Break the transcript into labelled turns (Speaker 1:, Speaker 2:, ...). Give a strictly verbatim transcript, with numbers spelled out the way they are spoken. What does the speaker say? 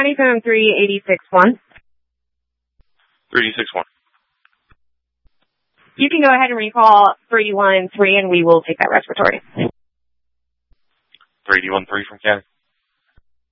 Speaker 1: County phone three eight six one.
Speaker 2: three eight six one.
Speaker 1: You can go ahead and recall three one three, and we will take that respiratory.
Speaker 2: three eight one three from County.